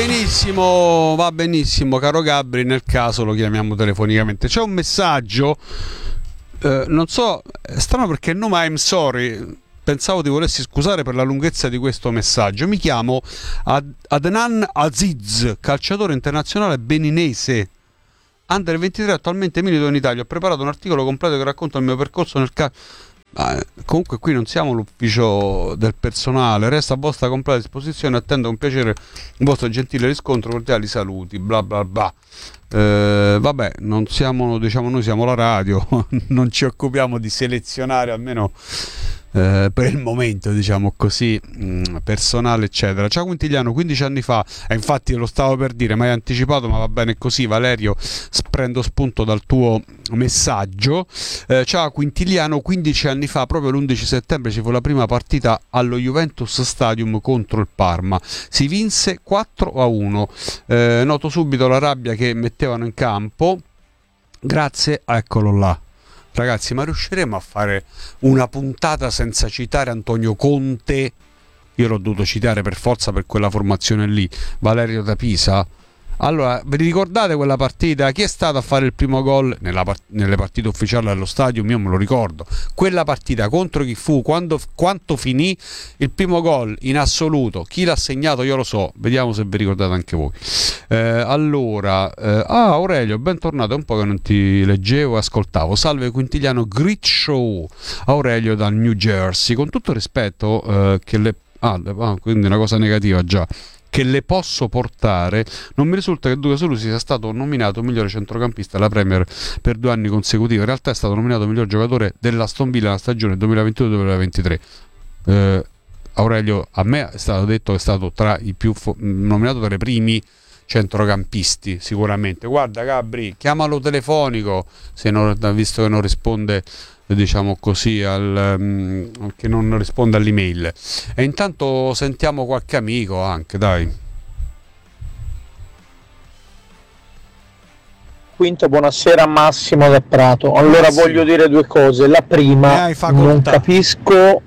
benissimo, caro Gabri, nel caso lo chiamiamo telefonicamente. C'è un messaggio, non so, è strano perché il nome I'm sorry, pensavo ti volessi scusare per la lunghezza di questo messaggio. Mi chiamo Adnan Aziz, calciatore internazionale beninese, under 23, attualmente milito in Italia. Ho preparato un articolo completo che racconta il mio percorso nel comunque qui non siamo l'ufficio del personale, resta a vostra completa disposizione, attendo con piacere un vostro gentile riscontro, cordiali saluti, bla bla bla. Vabbè, non siamo, diciamo, noi siamo la radio, non ci occupiamo di selezionare, almeno per il momento, diciamo così, personale eccetera. Ciao Quintiliano, 15 anni fa, e infatti lo stavo per dire, ma hai anticipato, ma va bene così Valerio, prendo spunto dal tuo messaggio. Ciao Quintiliano, 15 anni fa, proprio l'11 settembre ci fu la prima partita allo Juventus Stadium contro il Parma, si vinse 4-1. Noto subito la rabbia che mettevano in campo, grazie a eccolo là. Ragazzi, ma riusciremo a fare una puntata senza citare Antonio Conte? Io l'ho dovuto citare per forza per quella formazione lì, Valerio da Pisa. Allora, vi ricordate quella partita? Chi è stato a fare il primo gol nelle partite ufficiali allo stadio? Io me lo ricordo. Quella partita contro chi fu? Quanto finì il primo gol in assoluto? Chi l'ha segnato? Io lo so. Vediamo se vi ricordate anche voi. Aurelio, bentornato. È un po' che non ti leggevo e ascoltavo. Salve Quintiliano, Great Show. Aurelio dal New Jersey. Con tutto rispetto quindi una cosa negativa già che le posso portare, non mi risulta che Douglas Luiz sia stato nominato migliore centrocampista della Premier per 2 anni consecutivi. In realtà è stato nominato miglior giocatore dell'Aston Villa nella stagione 2022-2023. Aurelio, a me è stato detto che è stato tra i più nominato tra i primi centrocampisti sicuramente. Guarda Gabri, chiamalo telefonico, visto che non risponde, diciamo così, che non risponde all'email. E intanto sentiamo qualche amico anche, dai. Quinto, buonasera, Massimo da Prato. Allora voglio dire 2 cose. La prima, non capisco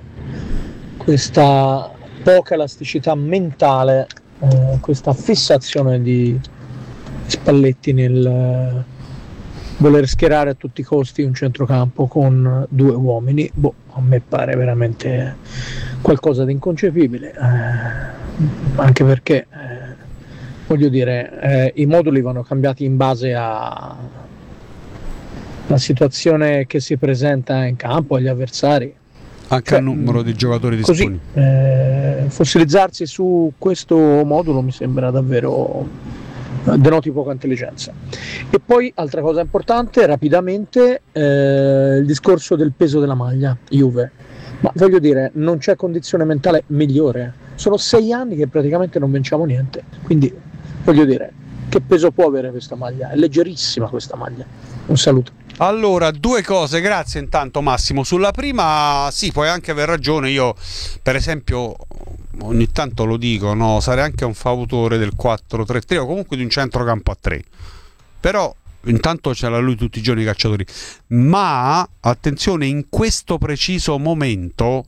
questa poca elasticità mentale, questa fissazione di Spalletti nel voler schierare a tutti i costi un centrocampo con 2 uomini. A me pare veramente qualcosa di inconcepibile, anche perché voglio dire, i moduli vanno cambiati in base a la situazione che si presenta in campo, agli avversari, anche al numero di giocatori disponibili. Fossilizzarsi su questo modulo mi sembra davvero denoti poca intelligenza. E poi altra cosa importante, rapidamente, il discorso del peso della maglia Juve. Ma voglio dire, non c'è condizione mentale migliore. Sono 6 anni che praticamente non vinciamo niente, quindi voglio dire, che peso può avere questa maglia? È leggerissima questa maglia. Un saluto. Allora, 2 cose, grazie intanto Massimo. Sulla prima, sì, puoi anche aver ragione. Io, per esempio, ogni tanto lo dico, no, sarei anche un fautore del 4-3-3 o comunque di un centrocampo a 3. Però intanto c'era lui tutti i giorni i calciatori. Ma attenzione, in questo preciso momento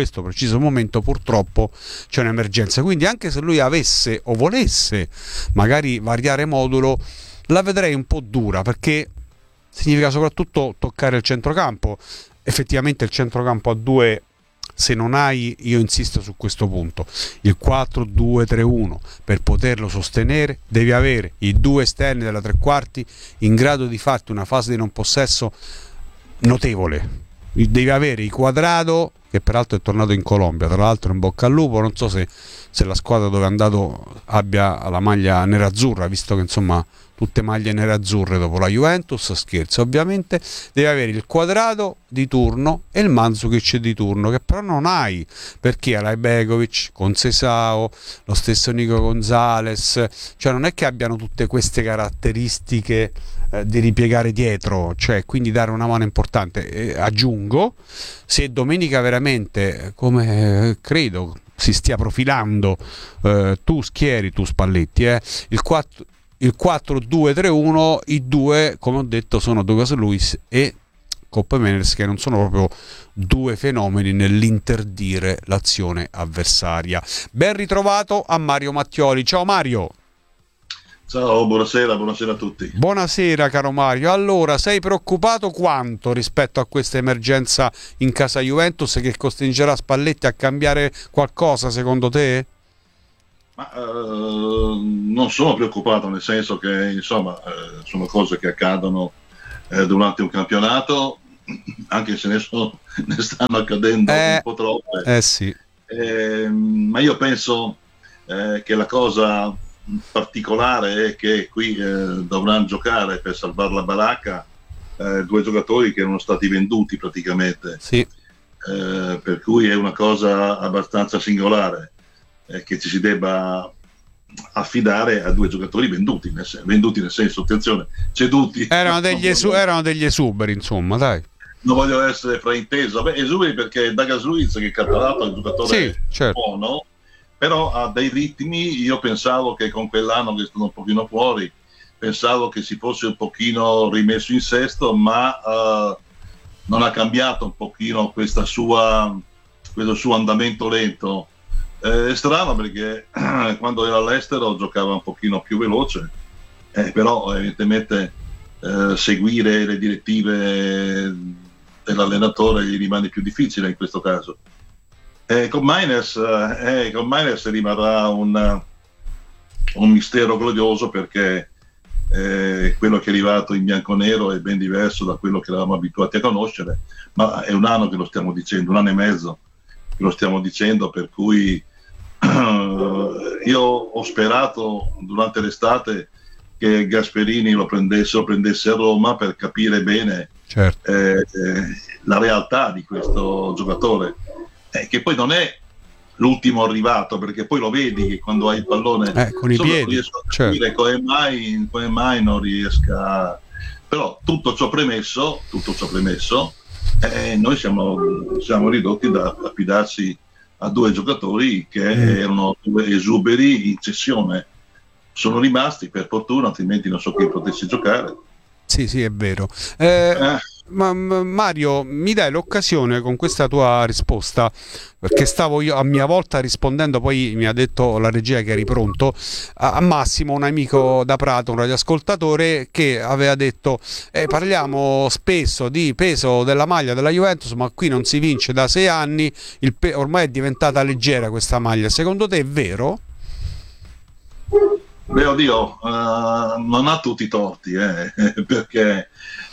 purtroppo c'è un'emergenza. Quindi anche se lui avesse o volesse magari variare modulo, la vedrei un po' dura, perché significa soprattutto toccare il centrocampo. Effettivamente il centrocampo a 2, se non hai, io insisto su questo punto, il 4-2-3-1, per poterlo sostenere devi avere i 2 esterni della tre quarti in grado di farti una fase di non possesso notevole. Devi avere i Quadrado, che peraltro è tornato in Colombia, tra l'altro in bocca al lupo. Non so se la squadra dove è andato abbia la maglia nerazzurra, visto che insomma tutte maglie nerazzurre dopo la Juventus, scherzo ovviamente. Devi avere il Quadrado di turno e il Mandzukic di turno, che però non hai, perché hai Begovic, Conceição, lo stesso Nico Gonzalez, cioè non è che abbiano tutte queste caratteristiche di ripiegare dietro, cioè quindi dare una mano importante. Aggiungo, se domenica veramente, come credo si stia profilando, tu Spalletti, il 4-2-3-1, i 2, come ho detto, sono Douglas Luiz e Coppe Meners, che non sono proprio 2 fenomeni nell'interdire l'azione avversaria. Ben ritrovato a Mario Mattioli. Ciao Mario. Ciao, buonasera a tutti. Buonasera caro Mario. Allora, sei preoccupato quanto rispetto a questa emergenza in casa Juventus che costringerà Spalletti a cambiare qualcosa secondo te? Ma non sono preoccupato, nel senso che insomma sono cose che accadono durante un campionato, anche se ne stanno accadendo un po' troppe. Sì. Ma io penso che la cosa particolare è che qui dovranno giocare per salvare la baracca due giocatori che erano stati venduti praticamente. Sì. Per cui è una cosa abbastanza singolare che ci si debba affidare a due giocatori venduti nel senso, attenzione, ceduti. Erano degli esuberi, insomma, dai. Non voglio essere frainteso. Esuberi perché Douglas Luiz, che è catalogato, è un giocatore buono, però ha dei ritmi. Io pensavo che con quell'anno che è stato un pochino fuori, pensavo che si fosse un pochino rimesso in sesto, ma non ha cambiato un pochino questo suo andamento lento. È strano perché quando era all'estero giocava un pochino più veloce, però evidentemente seguire le direttive dell'allenatore gli rimane più difficile in questo caso. Con Miners rimarrà un mistero glorioso, perché quello che è arrivato in bianconero è ben diverso da quello che eravamo abituati a conoscere, ma è un anno che lo stiamo dicendo, un anno e mezzo che lo stiamo dicendo, per cui io ho sperato durante l'estate che Gasperini lo prendesse a Roma per capire bene la realtà di questo giocatore, che poi non è l'ultimo arrivato, perché poi lo vedi che quando hai il pallone con i piedi, riesco a capire come mai non riesca. Però tutto ciò premesso, noi siamo ridotti da affidarsi a due giocatori che erano due esuberi in cessione. Sono rimasti per fortuna, altrimenti non so chi potesse giocare. Sì, è vero. Ma Mario, mi dai l'occasione con questa tua risposta, perché stavo io a mia volta rispondendo, poi mi ha detto la regia che eri pronto, a Massimo, un amico da Prato, un radioascoltatore, che aveva detto parliamo spesso di peso della maglia della Juventus, ma qui non si vince da 6 anni, ormai è diventata leggera questa maglia. Secondo te è vero? Beh, oddio, non ha tutti i torti, perché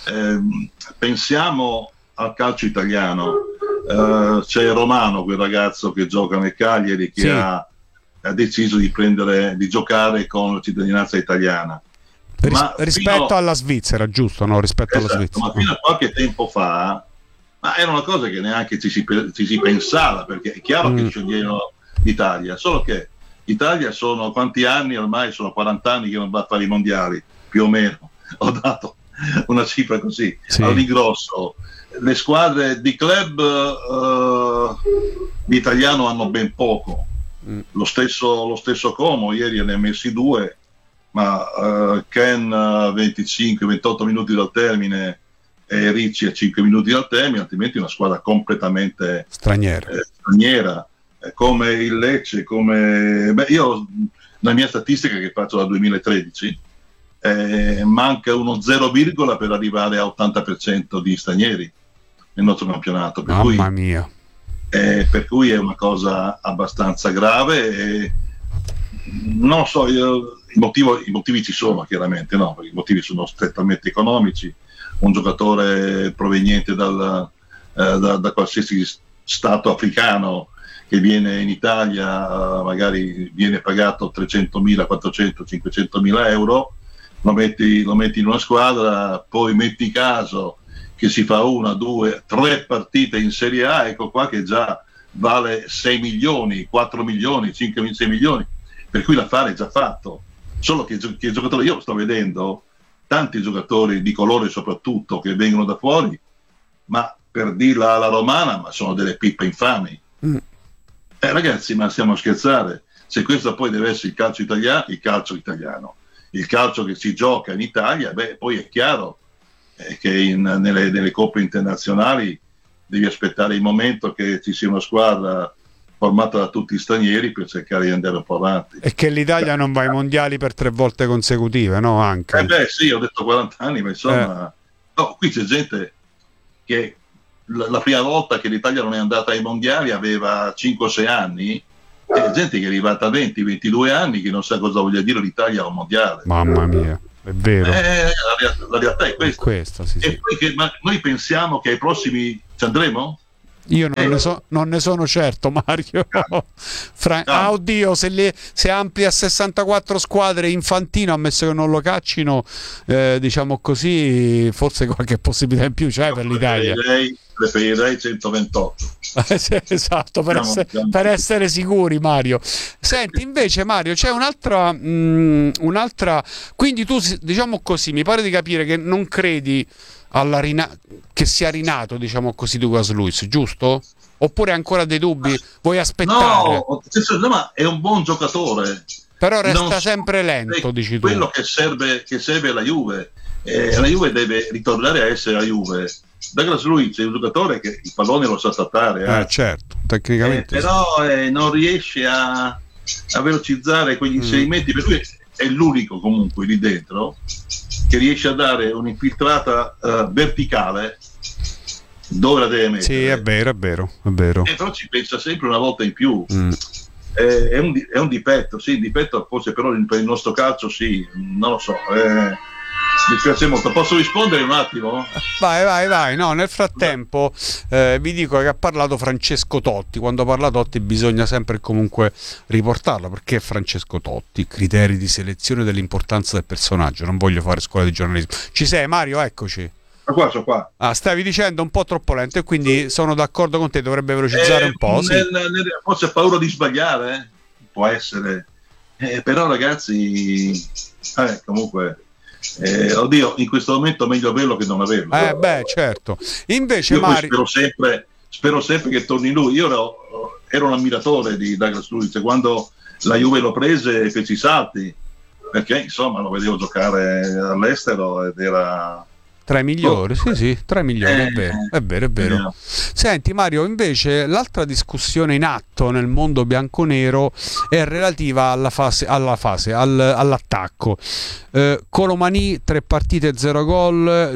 pensiamo al calcio italiano. C'è Romano, quel ragazzo che gioca nel Cagliari, che ha deciso di giocare con la cittadinanza italiana. Rispetto alla Svizzera, giusto? No, rispetto alla Svizzera. Ma fino a qualche tempo fa era una cosa che neanche ci si pensava, perché è chiaro che sceglievano l'Italia, solo che l'Italia sono quanti anni? Ormai sono 40 anni che non va a fare i mondiali, più o meno. Ho dato una cifra così all'ingrosso. Le squadre di club di italiano hanno ben poco. Lo stesso Como ieri ne ha messi 2, ma Ken 25-28 minuti dal termine e Ricci a 5 minuti dal termine, altrimenti una squadra completamente straniera. Come il Lecce, io la mia statistica che faccio dal 2013 manca uno 0, per arrivare a 80% di stranieri nel nostro campionato, per cui è una cosa abbastanza grave, e non so, i motivi ci sono chiaramente, no? Perché i motivi sono strettamente economici. Un giocatore proveniente da qualsiasi stato africano che viene in Italia, magari viene pagato 300.000, 400, 500.000 euro, lo metti in una squadra, poi metti caso che si fa 1, 2, 3 partite in Serie A, ecco qua che già vale 6 milioni, 4 milioni, 5, 6 milioni, per cui l'affare è già fatto. Solo che i giocatori, io sto vedendo tanti giocatori di colore soprattutto che vengono da fuori, ma per dirla alla romana, ma sono delle pippe infami. Ragazzi, ma stiamo a scherzare? Se questo poi deve essere il calcio italiano, il calcio che si gioca in Italia, poi è chiaro che nelle coppe internazionali devi aspettare il momento che ci sia una squadra formata da tutti stranieri per cercare di andare un po' avanti. E che l'Italia non va ai mondiali per 3 volte consecutive, no? Anche. Sì, ho detto 40 anni, ma insomma, no, qui c'è gente che la prima volta che l'Italia non è andata ai mondiali aveva 5-6 anni, e gente che è arrivata a 20-22 anni che non sa cosa voglia dire l'Italia a un mondiale. Mamma mia, è vero. La realtà è questa. Sì. E poi noi pensiamo che ai prossimi ci andremo? Io non ne sono certo, Mario. Oddio, se amplia a 64 squadre Infantino, ammesso che non lo caccino, diciamo così, forse qualche possibilità in più c'è per l'Italia. Preferirei 128. Esatto, per essere sicuri, Mario. Senti, invece, Mario, c'è un'altra. Quindi tu, diciamo così, mi pare di capire che non credi che sia rinato, diciamo così, Douglas Luiz, giusto? Oppure ancora dei dubbi? Vuoi aspettare? No, ma è un buon giocatore, però resta sempre lento, dici tu. Quello che serve alla Juve, la Juve deve ritornare a essere la Juve. Douglas Luiz è un giocatore che il pallone lo sa trattare, certo, tecnicamente però non riesce a velocizzare quegli inserimenti, per cui è l'unico comunque lì dentro che riesce a dare un'infiltrata verticale dove la deve mettere. Sì, è vero. Però ci pensa sempre una volta in più. È un difetto, sì, forse, però per il nostro calcio sì, non lo so. Mi piace molto. Posso rispondere un attimo? Vai. No, nel frattempo vi dico che ha parlato Francesco Totti. Quando parla Totti bisogna sempre comunque riportarlo, perché Francesco Totti, criteri di selezione dell'importanza del personaggio. Non voglio fare scuola di giornalismo. Ci sei, Mario? Eccoci. Sono qua. Stavi dicendo un po' troppo lento, e quindi sono d'accordo con te, dovrebbe velocizzare un po'. Forse ha paura di sbagliare, può essere. Però ragazzi, comunque... oddio, in questo momento meglio averlo che non averlo. Certo. Invece io Mario, spero sempre che torni lui. Io ero un ammiratore di Douglas Luiz quando la Juve lo prese e fece i salti, perché insomma lo vedevo giocare all'estero ed era tra i migliori, sì, tra i migliori, è vero. Senti Mario, invece l'altra discussione in atto nel mondo bianconero è relativa all'attacco. Colomani, 3 partite, 0 gol,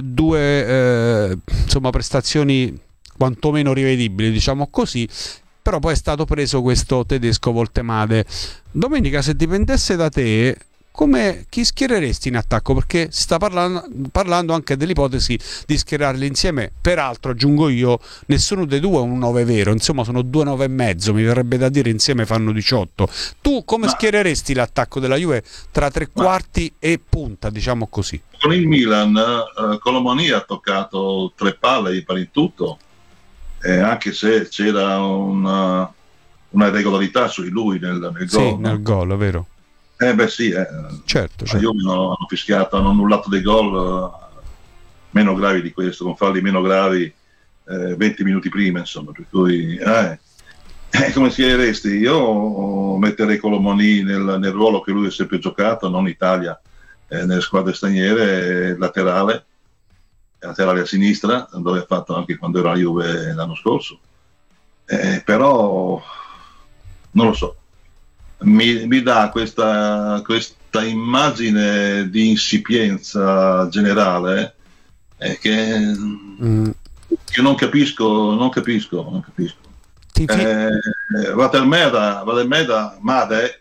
2 prestazioni quantomeno rivedibili, diciamo così. Però poi è stato preso questo tedesco Voltemade. Domenica, se dipendesse da te, chi schiereresti in attacco? Perché si sta parlando anche dell'ipotesi di schierarli insieme. Peraltro, aggiungo io, nessuno dei due è un 9 vero, insomma sono 2 9 e mezzo, mi verrebbe da dire, insieme fanno 18. Tu come schiereresti l'attacco della Juve tra tre quarti e punta, diciamo così? Con il Milan Colomani ha toccato 3 palle per il tutto, anche se c'era una irregolarità su di lui nel gol. Sì, nel gol, vero? Certo. La Juve hanno fischiato, hanno annullato dei gol meno gravi di questo, con falli meno gravi 20 minuti prima, insomma, per cui come schiereresti? Io metterei Colomani nel ruolo che lui ha sempre giocato, non in Italia, nelle squadre straniere, laterale a sinistra, dove ha fatto anche quando era la Juve l'anno scorso, però non lo so. Mi dà questa immagine di insipienza generale che non capisco. Vadelmeda Made,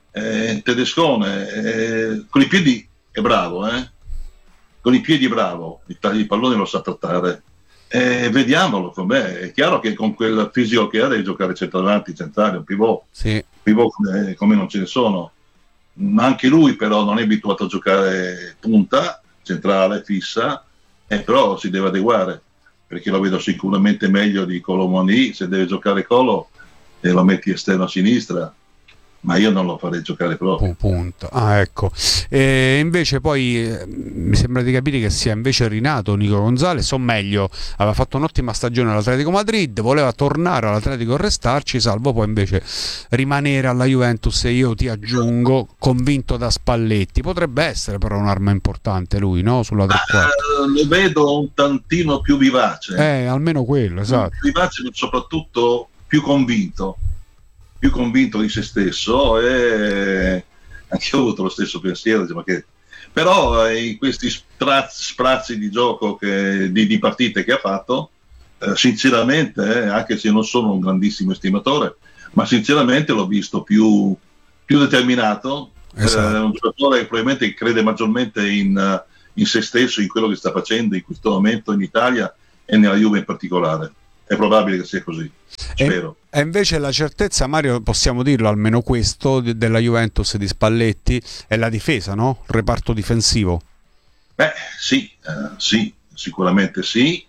tedescone, con i piedi è bravo, con i piedi è bravo, il pallone lo sa trattare. Vediamolo com'è. È chiaro che con quel fisico che ha devi giocare centravanti, centrale, un pivot. Sì. Pivot come non ce ne sono. Anche lui però non è abituato a giocare punta, centrale, fissa, però si deve adeguare, perché lo vedo sicuramente meglio di Colomani. Se deve giocare Colo e lo metti esterno a sinistra, ma io non lo farei giocare proprio. Punto. Ecco. Invece poi mi sembra di capire che sia invece rinato Nico Gonzalez, o meglio, aveva fatto un'ottima stagione all'Atletico Madrid, voleva tornare all'Atletico e restarci, salvo poi invece rimanere alla Juventus, e io ti aggiungo, convinto da Spalletti. Potrebbe essere però un'arma importante lui, no? Sulla tre quarti. Lo vedo un tantino più vivace. Almeno quello, esatto. Più vivace, ma soprattutto più convinto. più convinto di se stesso, e anche io ho avuto lo stesso pensiero, ma che però in questi sprazzi di gioco di partite che ha fatto, sinceramente, anche se non sono un grandissimo estimatore, ma sinceramente l'ho visto più determinato. Esatto. Un giocatore che probabilmente crede maggiormente in se stesso, in quello che sta facendo in questo momento in Italia e nella Juve in particolare. È probabile che sia così, spero. E invece la certezza, Mario, possiamo dirlo, almeno questo della Juventus di Spalletti, è la difesa, no? Il reparto difensivo. Sì, sicuramente sì.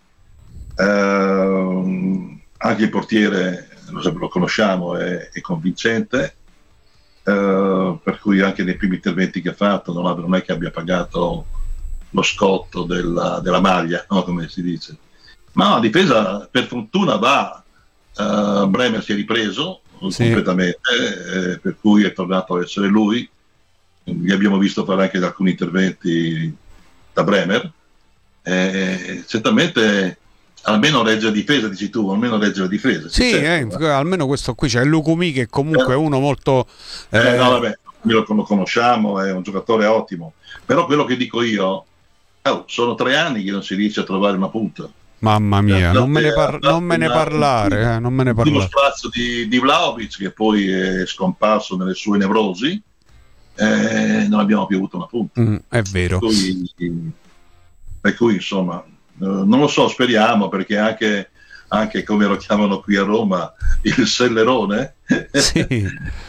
Anche il portiere lo conosciamo, è convincente, per cui anche nei primi interventi che ha fatto non è che abbia pagato lo scotto della maglia, no? Come si dice. Ma la difesa per fortuna va. Bremer si è ripreso completamente, per cui è tornato a essere lui. Vi abbiamo visto fare anche alcuni interventi da Bremer. Certamente almeno regge la difesa, dici tu, almeno regge la difesa. Sì, certo, almeno questo qui c'è Lucumi, che comunque è uno molto... No, vabbè, noi lo conosciamo, è un giocatore ottimo. Però quello che dico io, sono 3 anni che non si riesce a trovare una punta. Mamma mia, non me ne parlare. Uno sprazzo di Vlahovic, che poi è scomparso nelle sue nevrosi, non abbiamo più avuto una punta. È vero. Per cui insomma, non lo so, speriamo, perché anche come lo chiamano qui a Roma, il Sellerone, sì.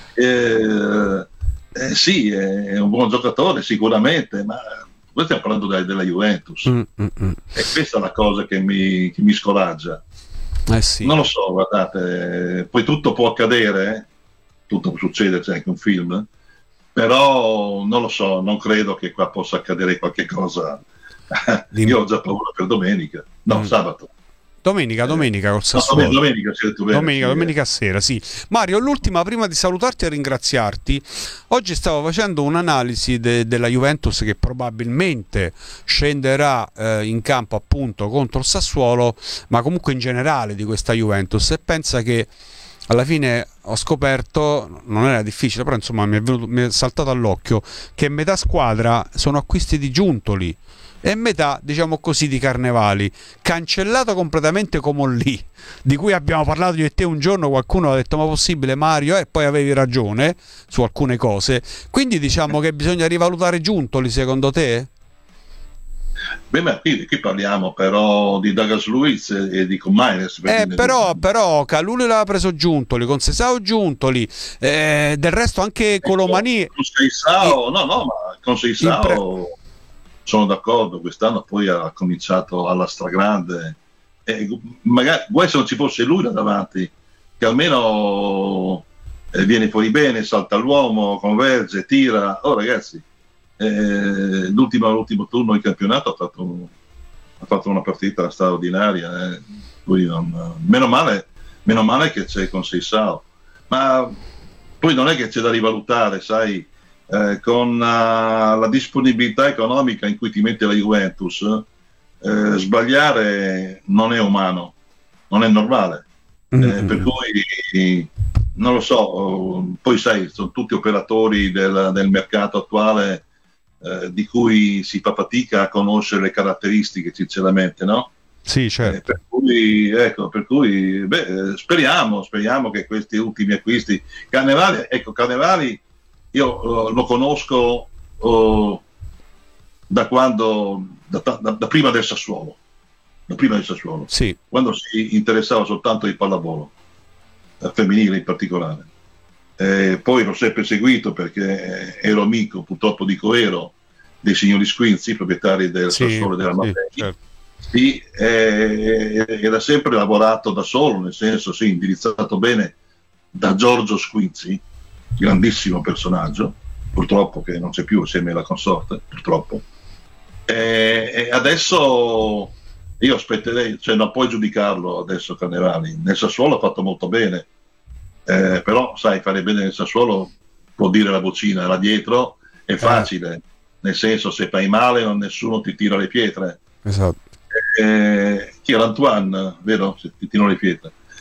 Sì, è un buon giocatore sicuramente, ma noi stiamo parlando della Juventus, e questa è la cosa che mi scoraggia. Sì. Non lo so, guardate, poi tutto può accadere, tutto può succedere, c'è anche un film, però non lo so, non credo che qua possa accadere qualche cosa. Io ho già paura per domenica, sabato. Domenica col Sassuolo. Domenica sera, sì. Mario, l'ultima prima di salutarti e ringraziarti. Oggi stavo facendo un'analisi della Juventus, che probabilmente scenderà in campo appunto contro il Sassuolo, ma comunque in generale di questa Juventus, e pensa che alla fine ho scoperto, non era difficile, però insomma mi è saltato all'occhio, che metà squadra sono acquisti di Giuntoli e metà, diciamo così, di Carnevali, cancellato completamente come lì, di cui abbiamo parlato io e te un giorno. Qualcuno ha detto: ma possibile, Mario? E poi avevi ragione su alcune cose, quindi diciamo che bisogna rivalutare Giuntoli, secondo te? Ma qui parliamo però di Douglas Luiz e di Comaines, però Calulu l'aveva preso Giuntoli, con Sesao Giuntoli, del resto anche Colomani con Seisao, ma con Seisao sono d'accordo, quest'anno poi ha cominciato alla stragrande, magari guai se non ci fosse lui là davanti, che almeno viene fuori bene, salta l'uomo, converge, tira. Ragazzi, l'ultimo turno di campionato ha fatto una partita straordinaria, poi meno male che c'è con Seisao, ma poi non è che c'è da rivalutare, sai. Con la disponibilità economica in cui ti mette la Juventus, sbagliare non è umano, non è normale, per cui non lo so, poi sai, sono tutti operatori del mercato attuale, di cui si fa fatica a conoscere le caratteristiche, sinceramente, no? Sì, certo. Per cui speriamo che questi ultimi acquisti, Carnevali io lo conosco da prima del Sassuolo, sì. Quando si interessava soltanto di pallavolo, femminile in particolare. Poi l'ho sempre seguito perché ero amico, purtroppo dico ero, dei signori Squinzi, proprietari del Sassuolo della Mapei. Sì, era sempre lavorato da solo, nel senso, indirizzato bene da Giorgio Squinzi, grandissimo personaggio, purtroppo che non c'è più assieme alla consorte, purtroppo. E adesso io aspetterei, non puoi giudicarlo adesso Carnevali. Nel Sassuolo ha fatto molto bene, però sai, fare bene nel Sassuolo può dire la vocina là dietro, è facile, nel senso, se fai male nessuno ti tira le pietre. Esatto. Chi era Antoine, vero? Se ti tirano le pietre.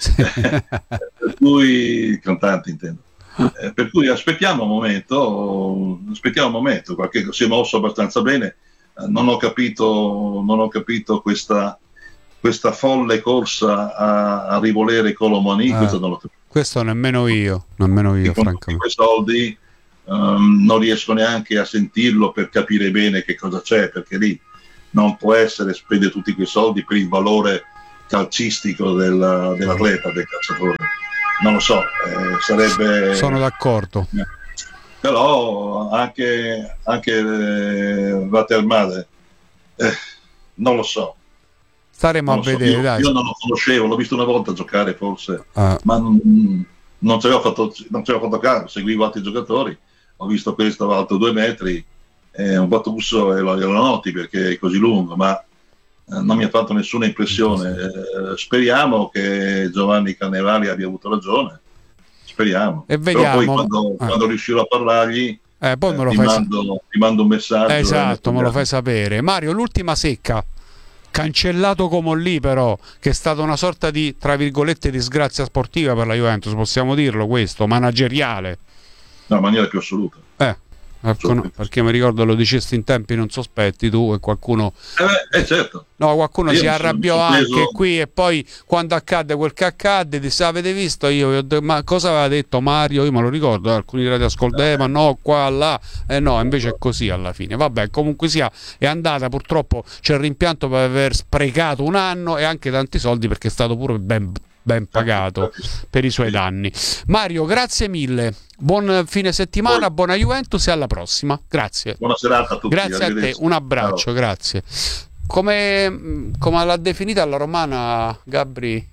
Per cui cantante intendo. Per cui aspettiamo un momento, si è mosso abbastanza bene. Non ho capito questa folle corsa a rivolere Colomani, questo non l'ho capito. Questo nemmeno io francamente. Con quei soldi non riesco neanche a sentirlo per capire bene che cosa c'è, perché lì non può essere spendere tutti quei soldi per il valore calcistico dell'atleta, del calciatore. Non lo so, sarebbe... Sono d'accordo. Però anche Watermale, non lo so. Staremo a vedere, dai. Io non lo conoscevo, l'ho visto una volta giocare forse, ma non ci avevo fatto caso, seguivo altri giocatori, ho visto questo alto 2 metri, un Gattuso e lo noti perché è così lungo, ma non mi ha fatto nessuna impressione. Speriamo che Giovanni Cannavali abbia avuto ragione, speriamo. E vediamo. Però poi quando riuscirò a parlargli poi me lo ti mando un messaggio. Esatto, me lo fai sapere. Mario, l'ultima secca, cancellato Comolli, però, che è stata una sorta di, tra virgolette, disgrazia sportiva per la Juventus, possiamo dirlo questo, manageriale. No, in maniera più assoluta. Perché mi ricordo lo dicesti in tempi non sospetti tu, e qualcuno certo. No, qualcuno si arrabbiò anche qui, e poi quando accadde quel che accadde disse: avete visto, ma cosa aveva detto Mario? Io me lo ricordo, alcuni radioascoltatori, ma no, qua, là, no, invece è così alla fine. Vabbè, comunque sia, è andata, purtroppo c'è il rimpianto per aver sprecato un anno e anche tanti soldi, perché è stato pure ben pagato per i suoi danni. Mario, grazie mille, buon fine settimana, buona Juventus e alla prossima. Grazie. Buona serata a tutti. Grazie a te, un abbraccio. Ciao. Grazie. Come l'ha definita alla romana Gabri?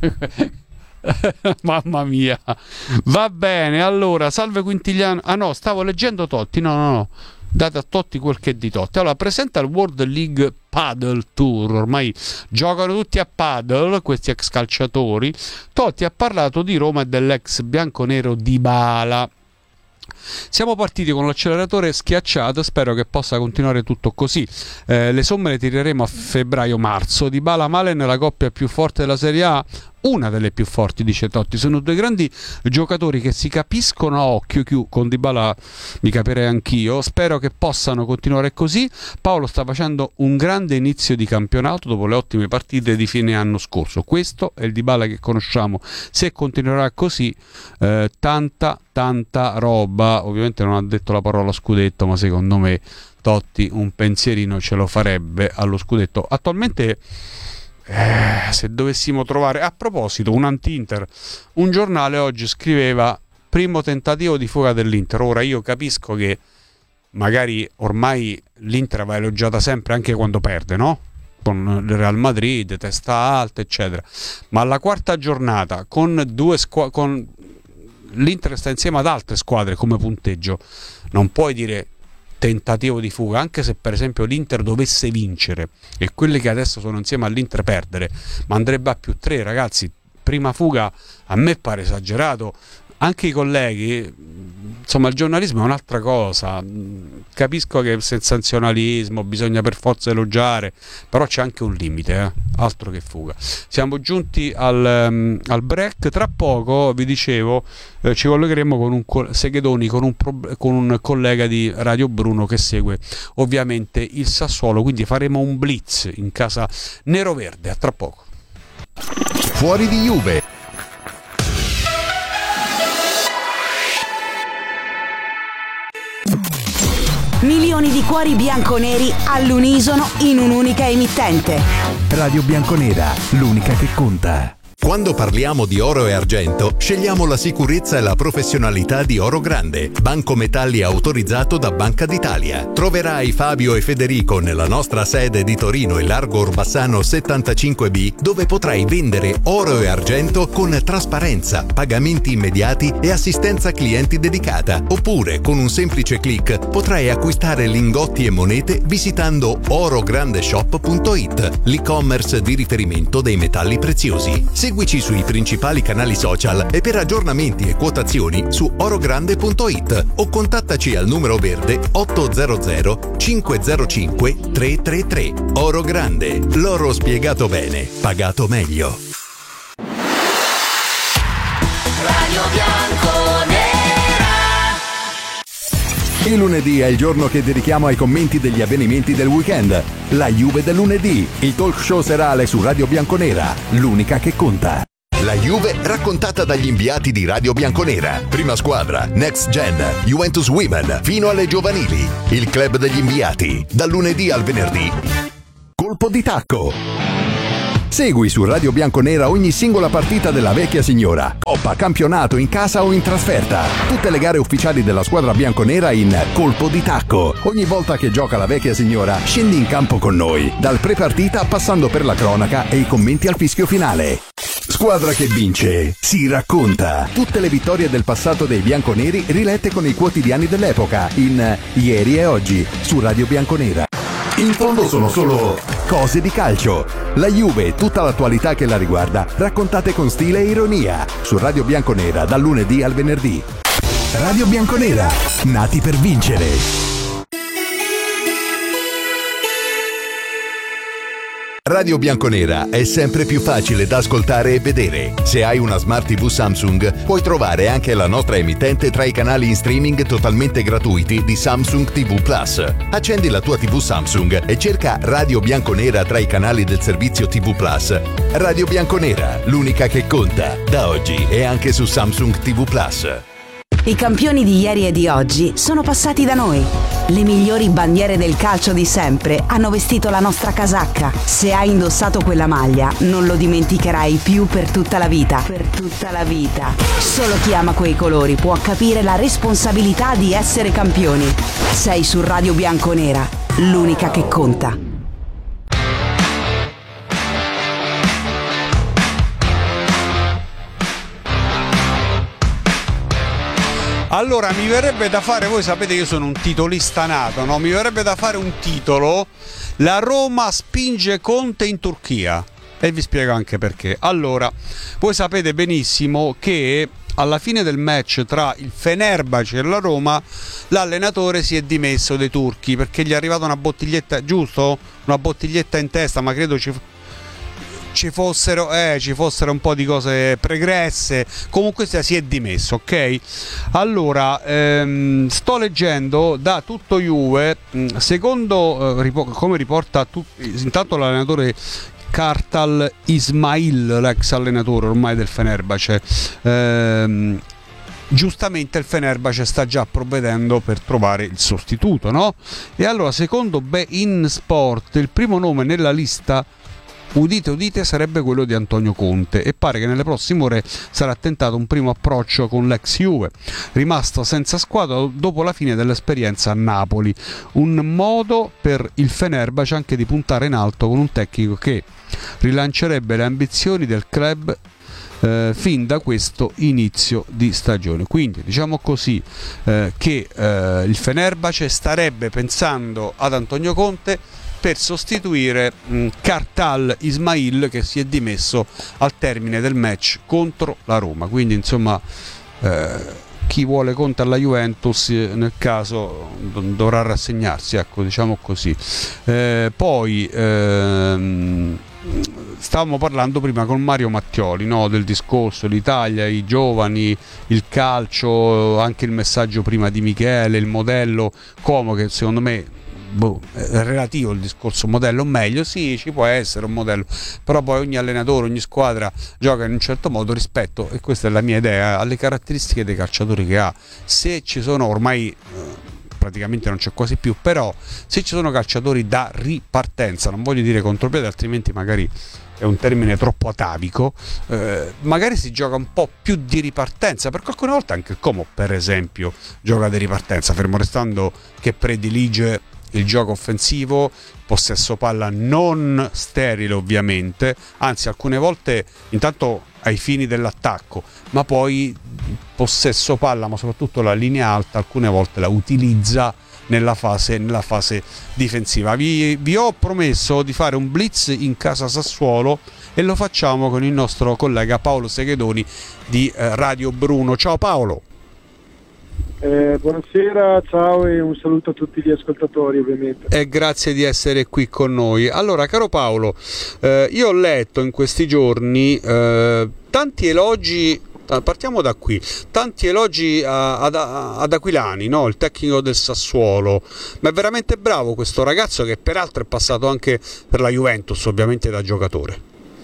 Mamma mia. Va bene, allora, salve Quintigliano. No, stavo leggendo Totti. No. Date a Totti quel che è di Totti. Allora, presenta il World League Padel Tour. Ormai giocano tutti a padel questi ex calciatori. Totti ha parlato di Roma e dell'ex bianconero Dybala. Siamo partiti con l'acceleratore schiacciato, spero che possa continuare tutto così. Le somme le tireremo a febbraio-marzo. Dybala Malen, la coppia più forte della Serie A, una delle più forti, dice Totti. Sono due grandi giocatori che si capiscono a occhio. Con Dybala mi capirei anch'io. Spero che possano continuare così. Paolo sta facendo un grande inizio di campionato dopo le ottime partite di fine anno scorso. Questo è il Dybala che conosciamo. Se continuerà così, tanta roba. Ovviamente non ha detto la parola scudetto, ma secondo me Totti un pensierino ce lo farebbe allo scudetto. Attualmente, se dovessimo trovare, a proposito, un anti-Inter, un giornale oggi scriveva: primo tentativo di fuga dell'Inter. Ora io capisco che magari ormai l'Inter va elogiata sempre anche quando perde, no? Con il Real Madrid, testa alta, eccetera, ma alla quarta giornata con l'Inter sta insieme ad altre squadre come punteggio, non puoi dire tentativo di fuga, anche se per esempio l'Inter dovesse vincere e quelle che adesso sono insieme all'Inter perdere, ma andrebbe a +3, ragazzi. Prima fuga a me pare esagerato. Anche i colleghi, insomma, il giornalismo è un'altra cosa. Capisco che il sensazionalismo bisogna per forza elogiare, però c'è anche un limite, altro che fuga. Siamo giunti al break. Tra poco, vi dicevo, ci collegheremo con Seghedoni, con un collega di Radio Bruno che segue ovviamente il Sassuolo, quindi faremo un blitz in casa nero-verde. A tra poco. Fuori di Juve. Milioni di cuori bianconeri all'unisono in un'unica emittente. Radio Bianconera, l'unica che conta. Quando parliamo di oro e argento, scegliamo la sicurezza e la professionalità di Oro Grande, banco metalli autorizzato da Banca d'Italia. Troverai Fabio e Federico nella nostra sede di Torino e Largo Orbassano 75B, dove potrai vendere oro e argento con trasparenza, pagamenti immediati e assistenza clienti dedicata. Oppure, con un semplice click, potrai acquistare lingotti e monete visitando orograndeshop.it, l'e-commerce di riferimento dei metalli preziosi. Seguici sui principali canali social e per aggiornamenti e quotazioni su orogrande.it o contattaci al numero verde 800 505 333. Oro Grande, l'oro spiegato bene, pagato meglio. Il lunedì è il giorno che dedichiamo ai commenti degli avvenimenti del weekend. La Juve del lunedì, il talk show serale su Radio Bianconera, l'unica che conta. La Juve raccontata dagli inviati di Radio Bianconera. Prima squadra, Next Gen, Juventus Women, fino alle giovanili. Il club degli inviati, dal lunedì al venerdì. Colpo di tacco. Segui su Radio Bianconera ogni singola partita della vecchia signora. Coppa, campionato, in casa o in trasferta. Tutte le gare ufficiali della squadra bianconera in Colpo di tacco. Ogni volta che gioca la vecchia signora, scendi in campo con noi. Dal pre-partita passando per la cronaca e i commenti al fischio finale. Squadra che vince, si racconta. Tutte le vittorie del passato dei bianconeri rilette con i quotidiani dell'epoca in Ieri e Oggi su Radio Bianconera. In fondo sono solo cose di calcio. La Juve e tutta l'attualità che la riguarda, raccontate con stile e ironia su Radio Bianconera dal lunedì al venerdì. Radio Bianconera, nati per vincere. Radio Bianconera è sempre più facile da ascoltare e vedere. Se hai una Smart TV Samsung, puoi trovare anche la nostra emittente tra i canali in streaming totalmente gratuiti di Samsung TV Plus. Accendi la tua TV Samsung e cerca Radio Bianconera tra i canali del servizio TV Plus. Radio Bianconera, l'unica che conta. Da oggi è anche su Samsung TV Plus. I campioni di ieri e di oggi sono passati da noi. Le migliori bandiere del calcio di sempre hanno vestito la nostra casacca. Se hai indossato quella maglia, non lo dimenticherai più per tutta la vita. Per tutta la vita. Solo chi ama quei colori può capire la responsabilità di essere campioni. Sei su Radio Bianconera, l'unica che conta. Allora, mi verrebbe da fare, voi sapete che io sono un titolista nato, no? Mi verrebbe da fare un titolo: la Roma spinge Conte in Turchia. E vi spiego anche perché. Allora, voi sapete benissimo che alla fine del match tra il Fenerbahce e la Roma, l'allenatore si è dimesso dei turchi perché gli è arrivata una bottiglietta, giusto? Una bottiglietta in testa, ma credo ci fossero un po' di cose pregresse. Comunque si è dimesso, ok? Allora, sto leggendo da Tutto Juve, secondo come riporta intanto l'allenatore Kartal Ismail, l'ex allenatore ormai del Fenerbahce, giustamente il Fenerbahce sta già provvedendo per trovare il sostituto, no? E allora, secondo Bein Sport, il primo nome nella lista, udite udite, sarebbe quello di Antonio Conte, e pare che nelle prossime ore sarà tentato un primo approccio con l'ex Juve, rimasto senza squadra dopo la fine dell'esperienza a Napoli. Un modo per il Fenerbahce anche di puntare in alto con un tecnico che rilancerebbe le ambizioni del club fin da questo inizio di stagione. Quindi diciamo così che il Fenerbahce starebbe pensando ad Antonio Conte per sostituire Kartal Ismail, che si è dimesso al termine del match contro la Roma. Quindi insomma, chi vuole Conte alla Juventus nel caso dovrà rassegnarsi, ecco, diciamo così. Poi stavamo parlando prima con Mario Mattioli, no, del discorso l'Italia, i giovani, il calcio, anche il messaggio prima di Michele, il modello Como, che secondo me è relativo il discorso modello, meglio sì, ci può essere un modello, però poi ogni allenatore, ogni squadra gioca in un certo modo rispetto, e questa è la mia idea, alle caratteristiche dei calciatori che ha. Se ci sono, ormai praticamente non c'è quasi più, però se ci sono calciatori da ripartenza, non voglio dire contropiede, altrimenti magari è un termine troppo atavico, magari si gioca un po' più di ripartenza, perché alcune volte anche il Como, per esempio, gioca di ripartenza, fermo restando che predilige il gioco offensivo, possesso palla non sterile ovviamente, anzi alcune volte intanto ai fini dell'attacco, ma poi possesso palla, ma soprattutto la linea alta alcune volte la utilizza nella fase difensiva. Vi ho promesso di fare un blitz in casa Sassuolo e lo facciamo con il nostro collega Paolo Seghedoni di Radio Bruno. Ciao Paolo. Buonasera, ciao e un saluto a tutti gli ascoltatori ovviamente. E grazie di essere qui con noi. Allora, caro Paolo, io ho letto in questi giorni tanti elogi partiamo da qui. Tanti elogi ad Aquilani, no? Il tecnico del Sassuolo, ma è veramente bravo questo ragazzo, che peraltro è passato anche per la Juventus, ovviamente da giocatore.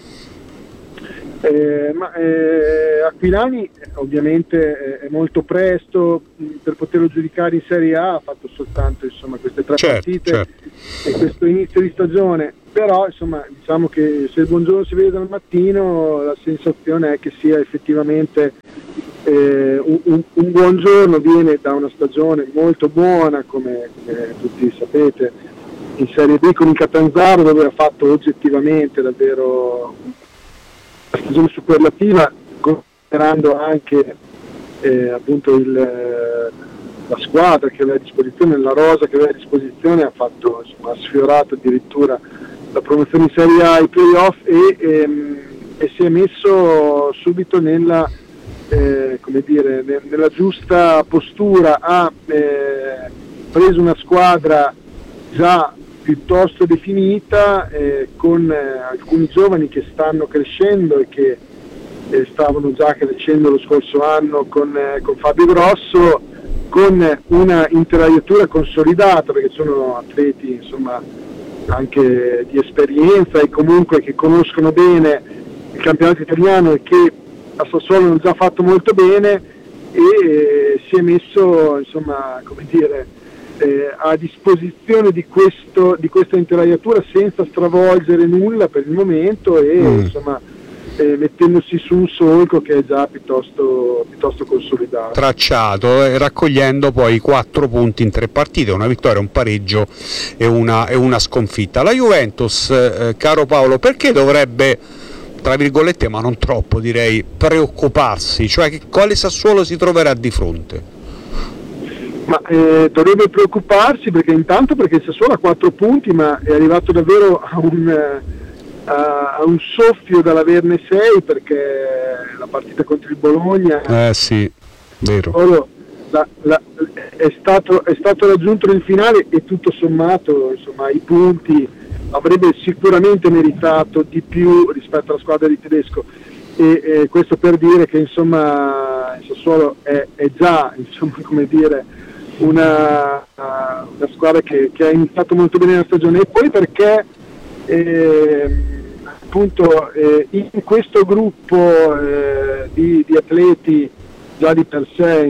Aquilani ovviamente è molto presto per poterlo giudicare in Serie A, ha fatto soltanto queste 3 partite e questo inizio di stagione, però diciamo che se il buongiorno si vede dal mattino, la sensazione è che sia effettivamente un buongiorno. Viene da una stagione molto buona, come tutti sapete, in Serie B con il Catanzaro, dove ha fatto oggettivamente davvero una stagione superlativa, considerando anche appunto la squadra che aveva a disposizione, la rosa che aveva a disposizione. Ha sfiorato addirittura la promozione in Serie A, i playoff, e si è messo subito nella giusta postura. Ha preso una squadra già piuttosto definita, con alcuni giovani che stanno crescendo e che stavano già crescendo lo scorso anno con Fabio Grosso, con una intelaiatura consolidata, perché sono atleti anche di esperienza e comunque che conoscono bene il campionato italiano e che a Sassuolo hanno già fatto molto bene, e si è messo a disposizione di questa intelaiatura senza stravolgere nulla per il momento, e mettendosi su un solco che è già piuttosto consolidato, tracciato, raccogliendo poi 4 punti in 3 partite, una vittoria, un pareggio e una sconfitta. La Juventus, caro Paolo, perché dovrebbe, tra virgolette, ma non troppo direi, preoccuparsi? Cioè, quale Sassuolo si troverà di fronte? Ma dovrebbe preoccuparsi perché il Sassuolo ha 4 punti, ma è arrivato davvero a un soffio dall'averne 6, perché la partita contro il Bologna sì, vero. È stato raggiunto nel finale, e tutto sommato i punti avrebbe sicuramente meritato di più rispetto alla squadra di Tedesco, e questo per dire che il Sassuolo è già una squadra che ha iniziato molto bene la stagione, e poi perché in questo gruppo di atleti già di per sé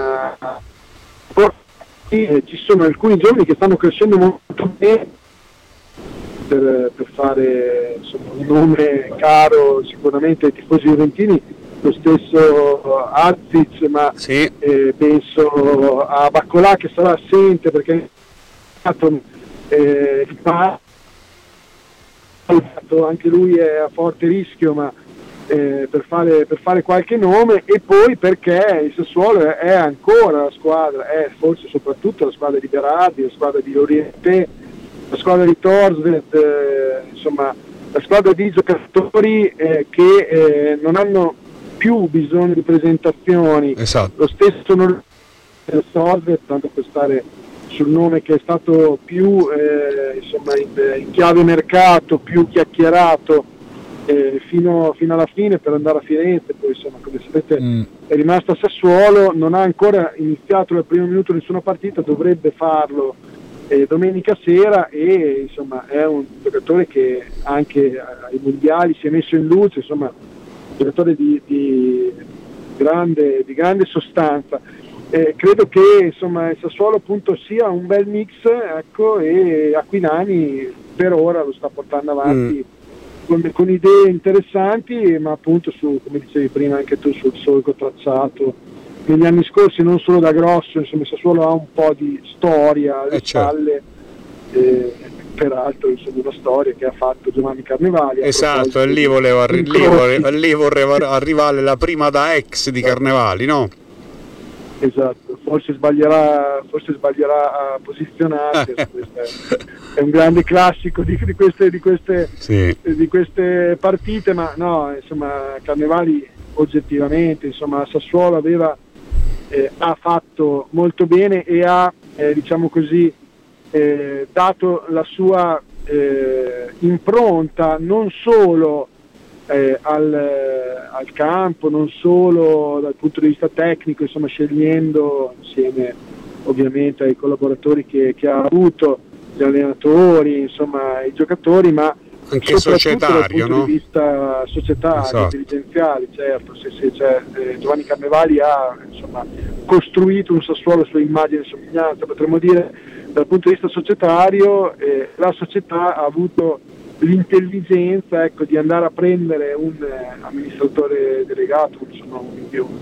ci sono alcuni giovani che stanno crescendo molto bene per fare un nome caro sicuramente ai tifosi juventini, lo stesso Azic, ma sì. Penso a Baccolà, che sarà assente perché anche lui è a forte rischio, ma per fare qualche nome, e poi perché il Sassuolo è ancora la squadra, è forse soprattutto la squadra di Berardi, la squadra di Oriente, la squadra di Torsved, la squadra di giocatori che non hanno più bisogno di presentazioni. Esatto. Lo stesso non Torsved, tanto per stare sul nome che è stato più in chiave mercato, più chiacchierato fino alla fine per andare a Firenze, poi come sapete è rimasto a Sassuolo, non ha ancora iniziato dal primo minuto nessuna partita, dovrebbe farlo domenica sera, e è un giocatore che anche ai mondiali si è messo in luce, un giocatore di grande sostanza. Credo che il Sassuolo appunto sia un bel mix, ecco, e Aquilani per ora lo sta portando avanti con idee interessanti, ma appunto come dicevi prima anche tu, sul solco tracciato negli anni scorsi, non solo da Grosso. Il Sassuolo ha un po' di storia alle spalle, peraltro una storia che ha fatto Giovanni Carnevali. Esatto, e lì volevo arrivare la prima da ex di Carnevali, no? Esatto, forse sbaglierà a posizionarsi. È un grande classico di queste partite, ma no, Carnevali oggettivamente Sassuolo ha fatto molto bene e ha dato la sua impronta non solo al campo, non solo dal punto di vista tecnico, insomma, scegliendo insieme ovviamente ai collaboratori che ha avuto, gli allenatori, insomma i giocatori, ma anche societario, dal punto di vista societario, esatto, dirigenziali, certo. Giovanni Carnevali ha insomma costruito un Sassuolo sulla immagine e somiglianza, potremmo dire dal punto di vista societario, la società ha avuto l'intelligenza, ecco, di andare a prendere un amministratore delegato, insomma un